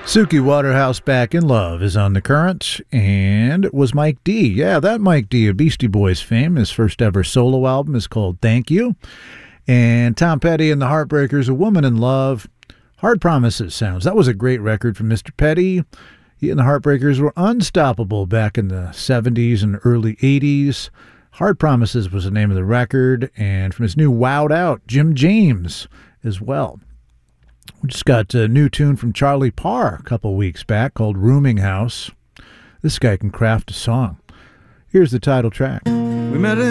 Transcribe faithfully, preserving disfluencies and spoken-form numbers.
Suki Waterhouse, Back in Love, is on the Current, and it was Mike D. Yeah, that Mike D of Beastie Boys fame. His first ever solo album is called Thank You. And Tom Petty and the Heartbreakers, A Woman in Love, Hard Promises sounds. That was a great record from Mister Petty. He and the Heartbreakers were unstoppable back in the seventies and early eighties. Hard Promises was the name of the record, and from his new Wowed Out, Jim James as well. We just got a new tune from Charlie Parr a couple weeks back called Rooming House. This guy can craft a song. Here's the title track. We met